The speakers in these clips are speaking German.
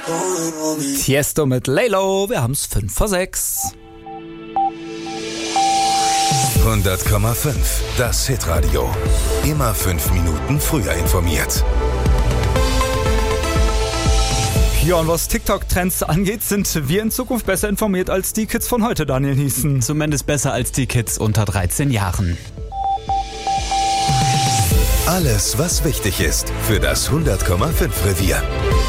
Tiesto mit Laylo, wir haben's 5:06. 100,5, das Hitradio. Immer 5 Minuten früher informiert. Ja, und was TikTok-Trends angeht, sind wir in Zukunft besser informiert als die Kids von heute, Daniel Niesen. Zumindest besser als die Kids unter 13 Jahren. Alles, was wichtig ist für das 100,5 Revier.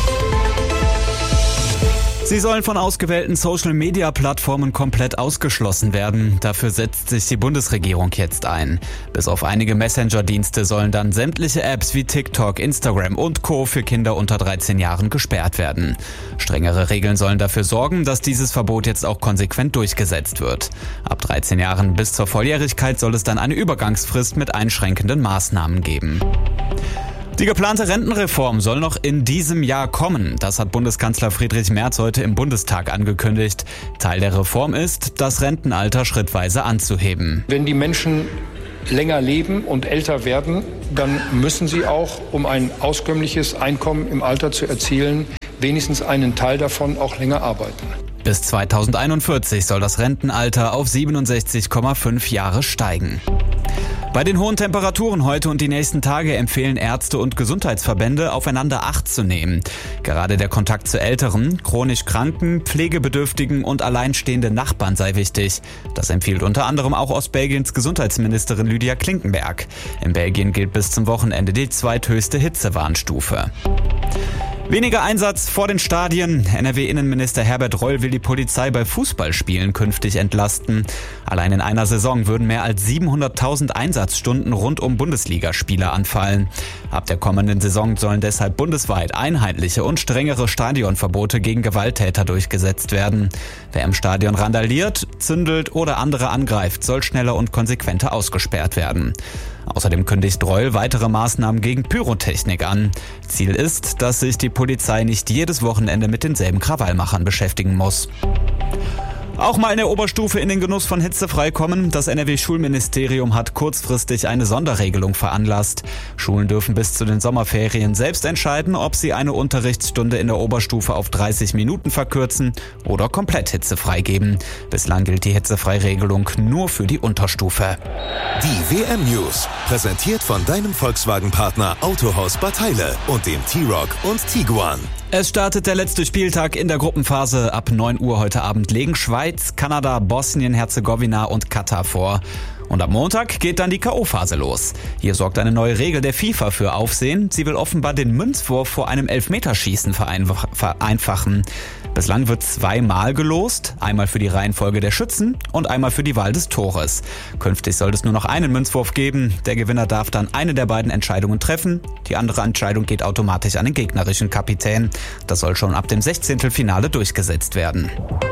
Sie sollen von ausgewählten Social-Media-Plattformen komplett ausgeschlossen werden. Dafür setzt sich die Bundesregierung jetzt ein. Bis auf einige Messenger-Dienste sollen dann sämtliche Apps wie TikTok, Instagram und Co. für Kinder unter 13 Jahren gesperrt werden. Strengere Regeln sollen dafür sorgen, dass dieses Verbot jetzt auch konsequent durchgesetzt wird. Ab 13 Jahren bis zur Volljährigkeit soll es dann eine Übergangsfrist mit einschränkenden Maßnahmen geben. Die geplante Rentenreform soll noch in diesem Jahr kommen. Das hat Bundeskanzler Friedrich Merz heute im Bundestag angekündigt. Teil der Reform ist, das Rentenalter schrittweise anzuheben. Wenn die Menschen länger leben und älter werden, dann müssen sie auch, um ein auskömmliches Einkommen im Alter zu erzielen, wenigstens einen Teil davon auch länger arbeiten. Bis 2041 soll das Rentenalter auf 67,5 Jahre steigen. Bei den hohen Temperaturen heute und die nächsten Tage empfehlen Ärzte und Gesundheitsverbände, aufeinander Acht zu nehmen. Gerade der Kontakt zu Älteren, chronisch Kranken, Pflegebedürftigen und alleinstehenden Nachbarn sei wichtig. Das empfiehlt unter anderem auch Ostbelgiens Gesundheitsministerin Lydia Klinkenberg. In Belgien gilt bis zum Wochenende die zweithöchste Hitzewarnstufe. Weniger Einsatz vor den Stadien. NRW-Innenminister Herbert Reul will die Polizei bei Fußballspielen künftig entlasten. Allein in einer Saison würden mehr als 700.000 Einsatzstunden rund um Bundesligaspiele anfallen. Ab der kommenden Saison sollen deshalb bundesweit einheitliche und strengere Stadionverbote gegen Gewalttäter durchgesetzt werden. Wer im Stadion randaliert, zündelt oder andere angreift, soll schneller und konsequenter ausgesperrt werden. Außerdem kündigt Reul weitere Maßnahmen gegen Pyrotechnik an. Ziel ist, dass sich die Polizei nicht jedes Wochenende mit denselben Krawallmachern beschäftigen muss. Auch mal in der Oberstufe in den Genuss von hitzefrei kommen. Das NRW-Schulministerium hat kurzfristig eine Sonderregelung veranlasst. Schulen dürfen bis zu den Sommerferien selbst entscheiden, ob sie eine Unterrichtsstunde in der Oberstufe auf 30 Minuten verkürzen oder komplett hitzefrei geben. Bislang gilt die Hitzefrei-Regelung nur für die Unterstufe. Die WM-News, präsentiert von deinem Volkswagen-Partner Autohaus Bad Heile und dem T-Roc und Tiguan. Es startet der letzte Spieltag in der Gruppenphase. Ab 9 Uhr heute Abend legen Schweiz, Kanada, Bosnien-Herzegowina und Katar vor. Und ab Montag geht dann die K.O.-Phase los. Hier sorgt eine neue Regel der FIFA für Aufsehen. Sie will offenbar den Münzwurf vor einem Elfmeterschießen vereinfachen. Bislang wird 2-mal gelost, einmal für die Reihenfolge der Schützen und einmal für die Wahl des Tores. Künftig soll es nur noch einen Münzwurf geben. Der Gewinner darf dann eine der beiden Entscheidungen treffen. Die andere Entscheidung geht automatisch an den gegnerischen Kapitän. Das soll schon ab dem 16. Finale durchgesetzt werden.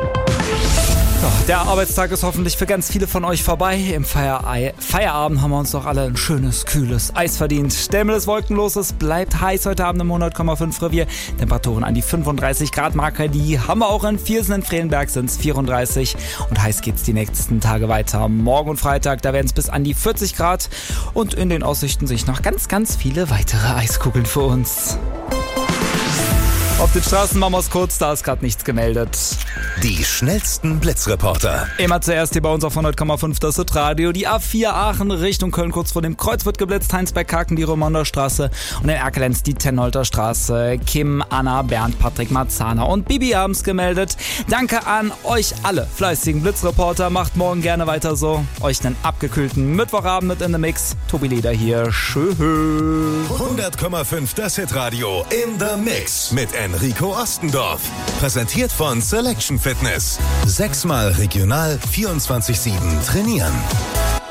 Der Arbeitstag ist hoffentlich für ganz viele von euch vorbei. Im Feierabend haben wir uns doch alle ein schönes, kühles Eis verdient. Der Himmel ist wolkenlos, es bleibt heiß heute Abend im 100,5 Revier. Temperaturen an die 35 Grad Marke, die haben wir auch in Viersen, in Frelenberg sind es 34. Und heiß geht's die nächsten Tage weiter. Morgen und Freitag, da werden es bis an die 40 Grad. Und in den Aussichten sich noch ganz, ganz viele weitere Eiskugeln für uns. Auf den Straßen machen wir es kurz, da ist gerade nichts gemeldet. Die schnellsten Blitzreporter. Immer zuerst hier bei uns auf 100,5 das Radio. Die A4 Aachen Richtung Köln, kurz vor dem Kreuz wird geblitzt. Heinsberg-Haken, die Römernder Straße und in Erkelenz die Tenholter Straße. Kim, Anna, Bernd, Patrick, Marzana und Bibi haben es gemeldet. Danke an euch alle fleißigen Blitzreporter. Macht morgen gerne weiter so. Euch einen abgekühlten Mittwochabend mit in the Mix. Tobi Leder hier. Schön. 100,5 das Hitradio in the Mix mit Enrico Ostendorf. Präsentiert von Selection Fitness. 6-mal regional 24/7 trainieren.